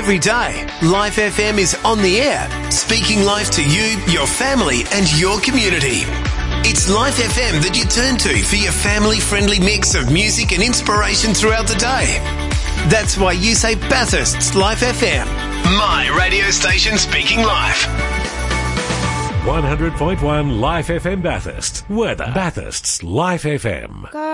Every day, Life FM is on the air, speaking life to you, your family and your community. It's Life FM that you turn to for your family-friendly mix of music and inspiration throughout the day. That's why you say Bathurst's Life FM, my radio station speaking life. 100.1 Life FM Bathurst. Weather. Bathurst's Life FM.